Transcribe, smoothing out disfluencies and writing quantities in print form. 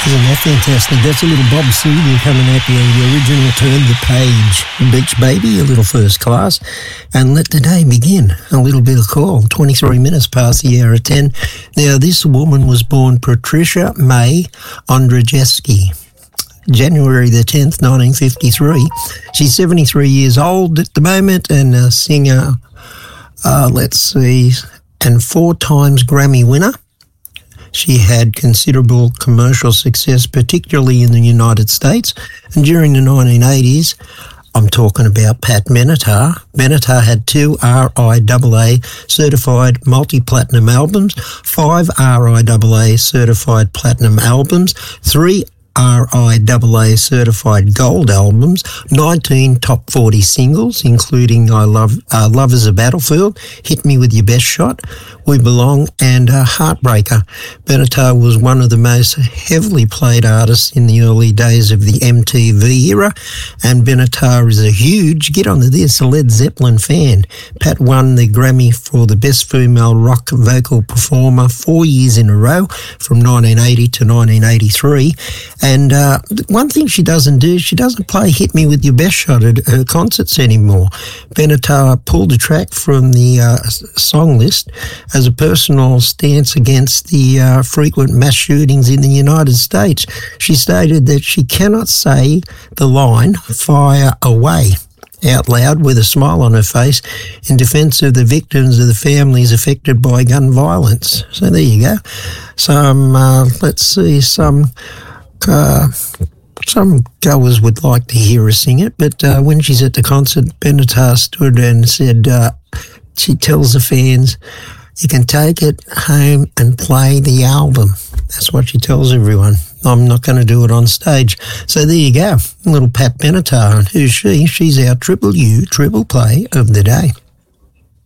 Isn't that fantastic? That's a little Bob Seger coming at you. The original Turn the Page. Beach Baby, a little first class. And Let the Day Begin. A little bit of call. 23 minutes past the hour of 10. Now, this woman was born Patricia May Ondrzejewski. January the 10th, 1953. She's 73 years old at the moment and a singer, and 4 times Grammy winner. She had considerable commercial success, particularly in the United States. And during the 1980s, I'm talking about Pat Benatar. Benatar had 2 RIAA certified multi-platinum albums, 5 RIAA certified platinum albums, 3 RIAA certified gold albums, 19 top 40 singles, including Love is a Battlefield, Hit Me With Your Best Shot, We Belong, and Heartbreaker. Benatar was one of the most heavily played artists in the early days of the MTV era, and Benatar is a huge, get onto this, Led Zeppelin fan. Pat won the Grammy for the Best Female Rock Vocal Performer 4 years in a row, from 1980 to 1983. And one thing she doesn't do, she doesn't play Hit Me With Your Best Shot at her concerts anymore. Benatar pulled the track from the song list as a personal stance against the frequent mass shootings in the United States. She stated that she cannot say the line, fire away, out loud with a smile on her face in defence of the victims of the families affected by gun violence. So there you go. Some goers would like to hear her sing it, but when she's at the concert, Benatar stood and said, she tells the fans, you can take it home and play the album. That's what she tells everyone. I'm not going to do it on stage. So there you go, little Pat Benatar. And who's she? She's our Triple U Triple Play of the day.